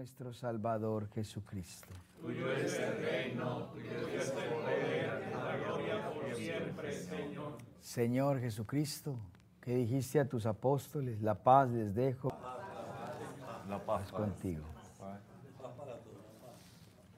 nuestro Salvador Jesucristo. Tuyo es el reino, tuyo es el poder, la gloria por siempre, Señor. Señor Jesucristo, que dijiste a tus apóstoles, la paz les dejo, La paz contigo.